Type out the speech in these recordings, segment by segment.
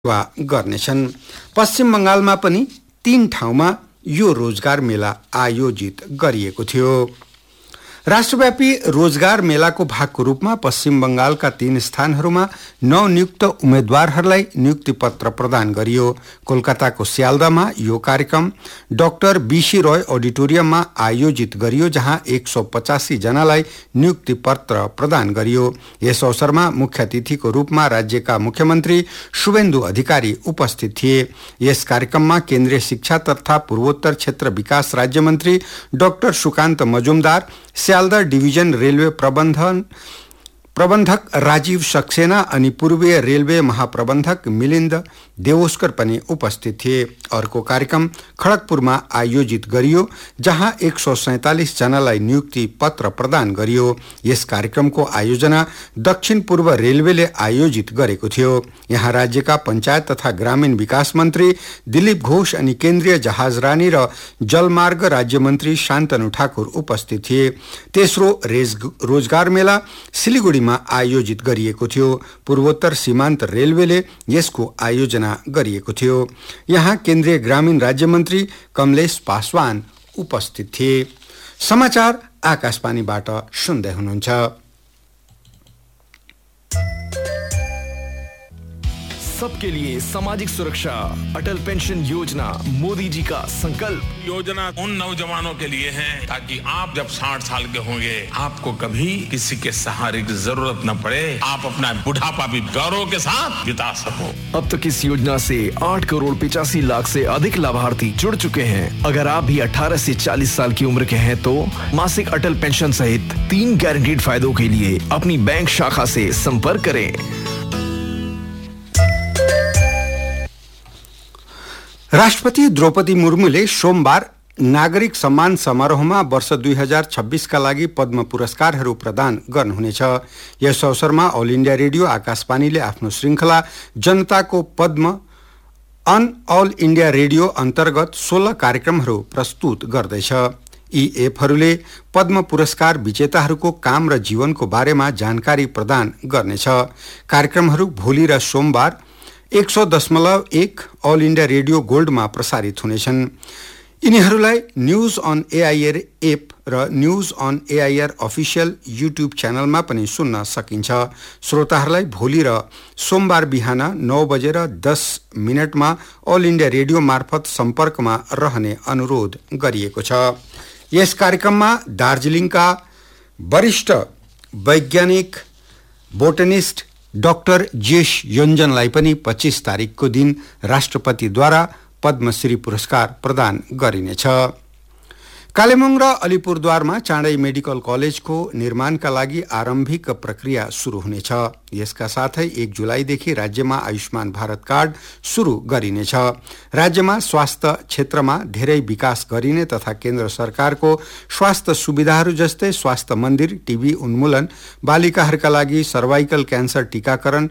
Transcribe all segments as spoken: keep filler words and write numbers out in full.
सेवा गर्नेछन्। पश्चिम बंगालमा पनि तीन ठाउँमा यो रोजगार मेला आयोजित गरिएको थियो। राष्ट्रव्यापी रोजगार मेलाको भागको रूपमा पश्चिम बंगालका तीन स्थानहरूमा नवनियुक्त उम्मेद्वारहरूलाई नियुक्ति पत्र प्रदान गरियो। कोलकाताको स्यालदामा यो कार्यक्रम डाक्टर बीसी रोय अडिटोरियममा आयोजित गरियो, जहाँ एक सौ पचासी जनालाई नियुक्ति पत्र प्रदान गरियो। यस अवसरमा मुख्य अतिथिको रूपमा राज्यका मुख्यमन्त्री शुभेन्दु अधिकारी उपस्थित थिए। यस कार्यक्रममा केन्द्रीय शिक्षा तथा पूर्वोत्तर क्षेत्र विकास राज्य मन्त्री doctor Sukanta Majumdar, Sealdah division railway प्रबन्धन प्रबन्धक राजीव सक्सेना अनि पूर्वीय रेलवे महाप्रबन्धक मिलिन्द देवोस्कर पनि उपस्थित थिए। अर्को कार्यक्रम खडगपुरमा आयोजित गरियो, जहाँ एक सौ सैंतालीस जनालाई नियुक्ति पत्र प्रदान गरियो। यस कार्यक्रमको आयोजना दक्षिण पूर्व रेलवेले आयोजित गरेको थियो। यहाँ राज्यका पञ्चायत तथा ग्रामीण विकास मन्त्री दिलीप घोष अनि केन्द्रीय जहाजरानी र जलमार्ग राज्य मन्त्री शान्तनु ठाकुर उपस्थित थिए। तेस्रो रोजगार मेला सिलिगुडीमा आयोजित गरिएको थियो। पूर्वोत्तर सीमान्त रेलवेले यसको आयोजना गरिएको थियो। यहाँ केन्द्रीय ग्रामीण राज्य मन्त्री कमलेश पासवान उपस्थित थिए। समाचार आकाशवाणीबाट सुन्दै हुनुहुन्छ। सबके लिए सामाजिक सुरक्षा, अटल पेंशन योजना मोदी जी का संकल्प। योजना उन नौजवानों के लिए है ताकि आप जब साठ साल के होंगे आपको कभी किसी के सहारे की जरूरत न पड़े, आप अपना बुढ़ापा भी गौरव के साथ बिता सको। अब तक इस योजना से आठ करोड़ पिचासी लाख से अधिक लाभार्थी जुड़ चुके हैं। अगर आप भी अठारह से चालीस साल की उम्र के हैं तो मासिक अटल पेंशन सहित तीन गारंटीड फायदों के लिए अपनी बैंक शाखा से संपर्क करें। राष्ट्रपति द्रौपदी मुर्मुले सोमबार नागरिक सम्मान समारोहमा वर्ष दुई हजार छब्बीस का लागि पद्म पुरस्कारहरू प्रदान गर्नुहुनेछ। यस अवसरमा अल इन्डिया रेडियो आकाशवाणीले आफ्नो श्रृङ्खला जनताको पद्म अन अल इन्डिया रेडियो अन्तर्गत सोह्र कार्यक्रमहरू प्रस्तुत गर्दैछ। यी एपहरूले पद्म पुरस्कार विजेताहरूको काम र जीवनको बारेमा जानकारी प्रदान गर्नेछ। कार्यक्रमहरू भोलि र सोमबार एक सौ दशमलव एक अल इन्डिया रेडियो गोल्डमा प्रसारित हुनेछन्। यिनीहरूलाई न्यूज अन एआइआर एप र news on AIR official YouTube च्यानलमा पनि सुन्न सकिन्छ। श्रोताहरूलाई भोलि र सोमबार बिहान नौ बजेर दस मिनटमा अल इन्डिया रेडियो मार्फत सम्पर्कमा रहने अनुरोध गरिएको छ। यस कार्यक्रममा दार्जिलिङका वरिष्ठ वैज्ञानिक बोटनिस्ट डाक्टर जेश योन्जनलाई पनि पच्चीस तारिकको दिन राष्ट्रपतिद्वारा पद्मश्री पुरस्कार प्रदान गरिनेछ। कालेबुङ र अलिपुरद्वारमा चाँडै मेडिकल कलेजको निर्माणका लागि आरम्भिक प्रक्रिया सुरु हुनेछ। यसका साथै एक जुलाईदेखि राज्यमा आयुष्मान भारत कार्ड सुरु गरिनेछ। राज्यमा स्वास्थ्य क्षेत्रमा धेरै विकास गरिने तथा केन्द्र सरकारको स्वास्थ्य सुविधाहरू जस्तै स्वास्थ्य मन्दिर, टिबी उन्मूलन, बालिकाहरूका लागि सर्वाइकल क्यान्सर टीकाकरण,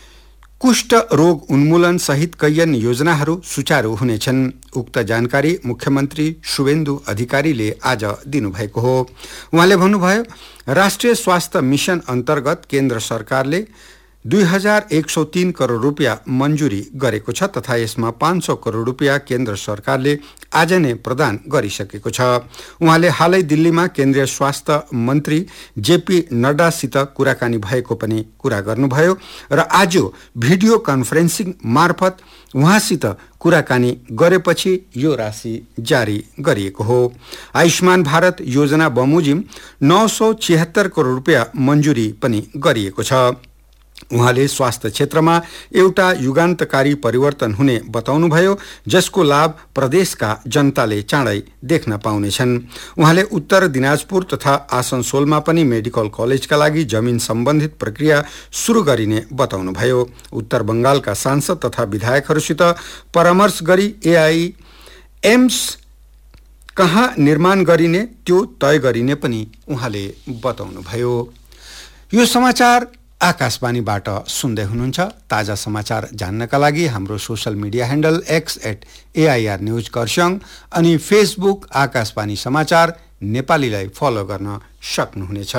कुष्ठ रोग उन्मूलन सहित कैयन योजनाहरू सुचारू हुनेछन्। उक्त जानकारी मुख्यमन्त्री शुभेन्दु अधिकारीले आज दिनुभएको हो। उहाँले भन्नुभयो, राष्ट्रिय स्वास्थ्य मिशन अन्तर्गत केन्द्र सरकारले दुई हजार एक सौ तीन करोड़ रुपियाँ मञ्जुरी गरेको छ तथा यसमा पाँच सौ करोड़ रुपियाँ केन्द्र सरकारले आज नै प्रदान गरिसकेको छ। उहाँले हालै दिल्लीमा केन्द्रीय स्वास्थ्य मन्त्री जेपी नड्डासित कुराकानी भएको पनि कुरा गर्नुभयो र आज भिडियो कन्फरेन्सिङ मार्फत उहाँसित कुराकानी गरेपछि यो राशि जारी गरिएको हो। आयुष्मान भारत योजना बमोजिम नौ सौ छिहत्तर करोड़ रुपियाँ मञ्जुरी पनि गरिएको छ। उहाँले स्वास्थ्य क्षेत्रमा एउटा युगान्तकारी परिवर्तन हुने बताउनुभयो, जसको लाभ प्रदेशका जनताले चाँडै देख्न पाउनेछन्। उहाँले उत्तर दिनाजपुर तथा आसनसोलमा पनि मेडिकल कलेजका लागि जमिन सम्बन्धित प्रक्रिया सुरु गरिने बताउनुभयो। उत्तर बंगालका सांसद तथा विधायकहरूसित परामर्श गरी एआई एम्स कहाँ निर्माण गरिने त्यो तय गरिने पनि उहाँले बताउनुभयो। यो समाचार आकाशवाणीबाट सुन्दै हुनुहुन्छ। ताजा समाचार जान्नका लागि हाम्रो social media handle x at AIR news Kurseong अनि फेसबुक आकाशवाणी समाचार नेपालीलाई फलो गर्न सक्नुहुनेछ।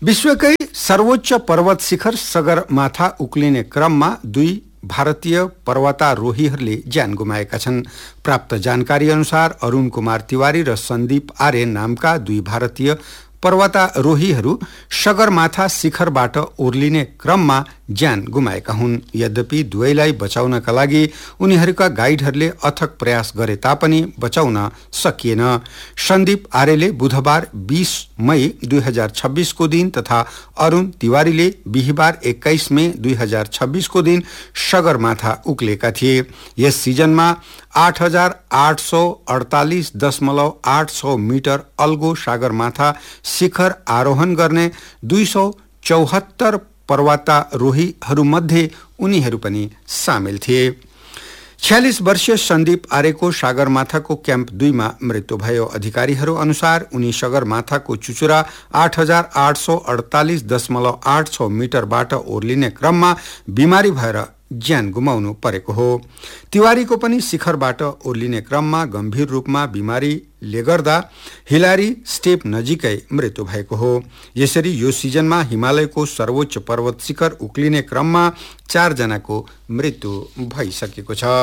विश्वकै सर्वोच्च पर्वत शिखर सगरमाथा उक्लिने क्रममा दुई भारतीय पर्वतारोहीहरूले ज्यान गुमाएका छन्। प्राप्त जानकारी अनुसार अरुण कुमार तिवारी र सन्दीप आर्य नामका दुई भारतीय पर्वतारोहीहरू सगरमाथा शिखरबाट ओर्लिने क्रममा ज्यान गुमाएका हुन्। यद्यपि दुवैलाई बचाउनका लागि उनीहरूका गाइडहरूले अथक प्रयास गरे तापनि बचाउन सकिएन। सन्दीप आर्यले बुधबार बीस मई दुई हजार छब्बीस को दिन तथा अरुण तिवारीले बिहिबार एक्काइस मई दुई हजार छब्बीस को दिन सगरमाथा उक्लेका थिए। यस सिजनमा आठ हजार आठ सौ अड़तालीस दशमलव आठ सौ मिटर अल्गो सगरमाथा शिखर आरोहण गर्ने दुई सौ चौहत्तर पर्वतारोहीहरूमध्ये उनीहरू पनि सामेल थिए। छयालिस वर्षीय सन्दीप आर्यको सगरमाथाको क्याम्प दुईमा मृत्यु भयो। अधिकारीहरू अनुसार उनी सगरमाथाको चुचुरा आठ हजार आठ सौ अड़तालीस दशमलव आठ सौ मिटरबाट ओर्लिने क्रममा बिमारी भएर ज्यान गुमाउनु परेको हो। तिवारीको पनि शिखरबाट ओर्लिने क्रममा गम्भीर रूपमा बिमारीले गर्दा हिलारी स्टेप नजिकै मृत्यु भएको हो। यसरी यो सिजनमा हिमालयको सर्वोच्च पर्वत शिखर उक्लिने क्रममा चार जनाको मृत्यु भइसकेको छ।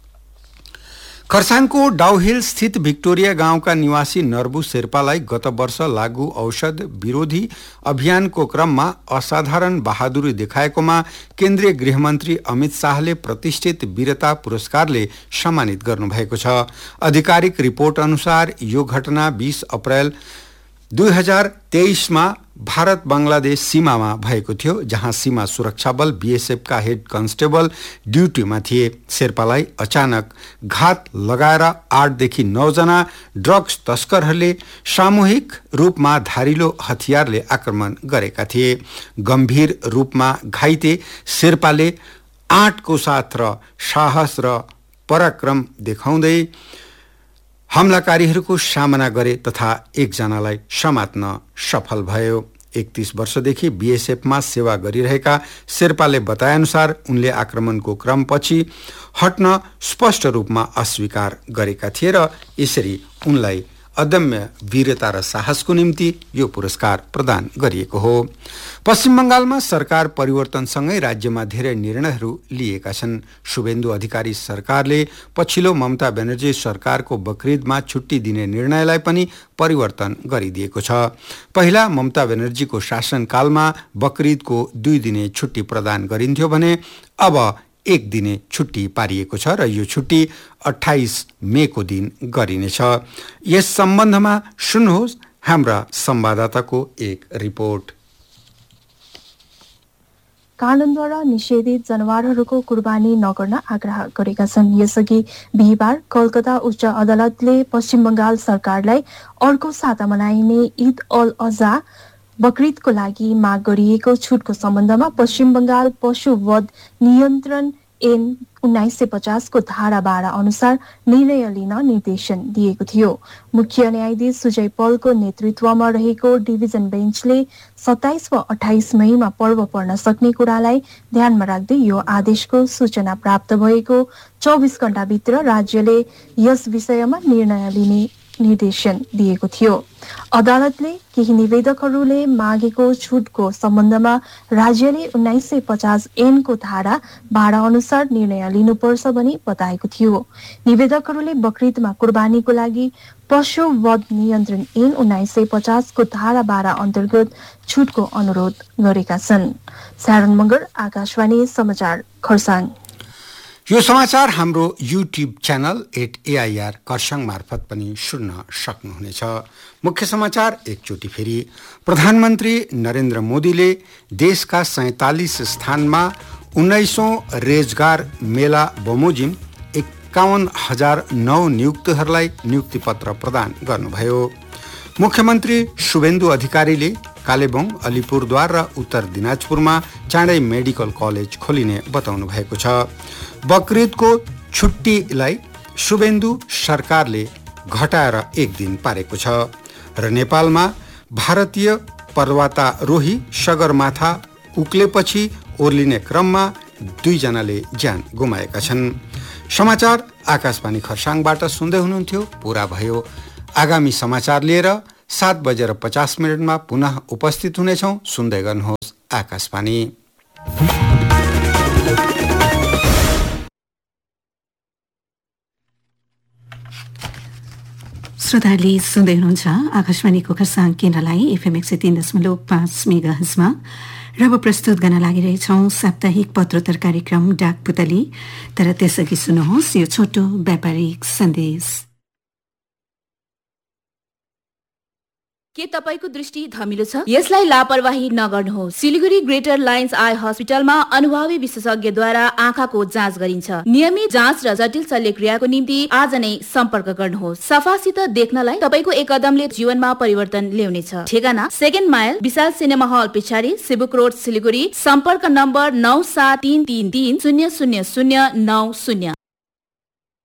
खरसाङको डाउहिल स्थित भिक्टोरिया गाउँका निवासी नर्बु शेर्पालाई गत वर्ष लागू औषध विरोधी अभियानको क्रममा असाधारण बहादुरी देखाएकोमा केन्द्रीय गृहमन्त्री अमित शाहले प्रतिष्ठित वीरता पुरस्कारले सम्मानित गर्नुभएको छ। आधिकारिक रिपोर्ट अनुसार यो घटना बीस अप्रैल दुई हजार तेईसमा भारत बंगलादेश सीमामा भएको थियो, जहाँ सीमा सुरक्षा बल बीएसएफ का हेड कन्स्टेबल ड्युटीमा थिए। शेर्पालाई अचानक घात लगाएर आठदेखि नौजना ड्रग्स तस्करहरूले सामूहिक रूपमा धारिलो हतियारले आक्रमण गरेका थिए। गम्भीर रूपमा घाइते शेर्पाले आँटको साथ र साहस र पराक्रम देखाउँदै हमलाकारीहरूको सामना गरे तथा एकजनालाई समात्न सफल भयो। एकतीस वर्षदेखि बीएसएफमा सेवा गरिरहेका शेर्पाले बताएअनुसार उनले आक्रमणको क्रमपछि हट्न स्पष्ट रूपमा अस्वीकार गरेका थिए र यसरी उनलाई अदम्य वीरता र साहसको निम्ति यो पुरस्कार प्रदान गरिएको हो। पश्चिम बंगालमा सरकार परिवर्तनसँगै राज्यमा धेरै निर्णयहरू लिएका छन्। शुभेन्दु अधिकारी सरकारले पछिल्लो ममता ब्यानर्जी सरकारको बकरिदमा छुट्टी दिने निर्णयलाई पनि परिवर्तन गरिदिएको छ। पहिला ममता ब्यानर्जीको शासनकालमा बकरिदको दुई दिने छुट्टी प्रदान गरिन्थ्यो भने अब एक दिने छुट्टी पारिएको छ र यो छुट्टी अट्ठाइस मे को दिन गरिनेछ। यस सम्बन्धमा सुन्नुहोस् हाम्रा संवाददाताको एक रिपोर्ट। कानूनद्वारा निषेधित जनावरहरूको कुर्बानी नगर्न आग्रह गरेका छन्। यसअघि बिहिबार कलकत्ता उच्च अदालतले पश्चिम बंगाल सरकारलाई अर्को साता मनाइने ईद अल अजहा बकरिदको लागि माग गरिएको छुटको सम्बन्धमा पश्चिम बंगाल पशुवध नियन्त्रण ऐन उन्नाइस सय पचास को धारा बाह्र अनुसार निर्णय लिन निर्देशन दिएको थियो। मुख्य न्यायाधीश सुजय पलको नेतृत्वमा रहेको डिभिजन बेन्चले सत्ताइस वा अट्ठाइस मईमा पर्व पर्न सक्ने कुरालाई ध्यानमा राख्दै यो आदेशको सूचना प्राप्त भएको चौबिस घण्टाभित्र राज्यले यस विषयमा निर्णय लिने निर्देशन दिएको थियो। अदालतले केही निवेदकहरूले मागेको छुटको सम्बन्धमा राज्यले उन्नाइस सय पचास ऐन को धारा बाह्र अनुसार निर्णय लिनुपर्छ भनी बताएको थियो। निवेदकहरूले बकरिदमा कुर्बानीको लागि पशु वध नियन्त्रण ऐन उन्नाइस सय पचास को धारा बाह्र अन्तर्गत छुटको अनुरोध गरेका छन्। सारण मगर, आकाशवाणी समाचार, खरसाङ। यो समाचार हाम्रो YouTube channel at AIR Kurseong मार्फत पनि सुन्न सक्नुहुनेछ। मुख्य समाचार एकचोटि फेरि। प्रधानमन्त्री नरेन्द्र मोदीले देशका सैंतालीस स्थानमा उन्नाइसौं रोजगार मेला बमोजिम एकाउन्न हजार नौ नियुक्तहरूलाई नियुक्ति पत्र प्रदान गर्नुभयो। मुख्यमन्त्री शुभेन्दु अधिकारीले कालेबुङ, अलिपुरद्वार र उत्तर दिनाजपुरमा चाँडै मेडिकल कलेज खोलिने बताउनु भएको छ। बकरिदको छुट्टीलाई शुभेन्दु सरकारले घटाएर एक दिन पारेको छ र नेपालमा भारतीय पर्वतारोही सगरमाथा उक्लेपछि ओर्लिने क्रममा दुईजनाले ज्यान गुमाएका छन्। समाचार आकाशवाणी खरसाङबाट सुन्दै हुनुहुन्थ्यो, पूरा भयो। आगामी समाचार लिएर सात बजेर पचास मिनटमा पुनः उपस्थित हुनेछौँ। सुन्दै गर्नुहोस् आकाशवाणी। श्रोताहरूले सुन्दै हुनुहुन्छ आकाशवाणीको खरसाङ केन्द्रलाई एफएम एक सय तीन दशमलव पाँच मेगा हजमा। र अब प्रस्तुत गर्न लागिरहेछौँ साप्ताहिक पत्रोत्तर कार्यक्रम डाक पुतली। तर त्यसअघि सुन्नुहोस् यो छोटो व्यापारिक सन्देश। के तपाईको दृष्टि धमिलो छ? यसलाई लापरवाही नगर्नुहोस्। सिलिगुडी ग्रेटर लायन्स आई हस्पिटलमा अनुभवी विशेषज्ञद्वारा आँखाको जाँच गरिन्छ। नियमित जाँच र जटिल शल्यक्रियाको निम्ति आज नै सम्पर्क गर्नुहोस्। सफासित देख्नलाई तपाईको एक कदमले जीवनमा परिवर्तन ल्याउनेछ। ठेगाना सेकेन्ड माइल विशाल सिनेमा हल पछाडि सिबुक रोड सिलिगुडी। सम्पर्क नम्बर नौ सात तीन तीन तीन शून्य शून्य शून्य नौ शून्य।